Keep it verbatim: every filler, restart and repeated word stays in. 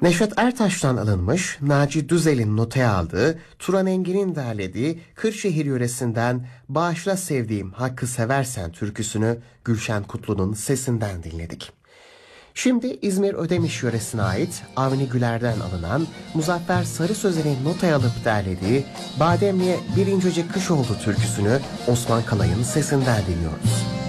Neşet Ertaş'tan alınmış, Naci Düzel'in notaya aldığı, Turan Engin'in derlediği Kırşehir yöresinden "Bağışla Sevdiğim Hakkı Seversen" türküsünü Gülşen Kutlu'nun sesinden dinledik. Şimdi İzmir Ödemiş yöresine ait Avni Güler'den alınan, Muzaffer Sarı Sözen'in notaya alıp derlediği "Bademli'ye bir incecik kış oldu" türküsünü Osman Kalay'ın sesinden dinliyoruz.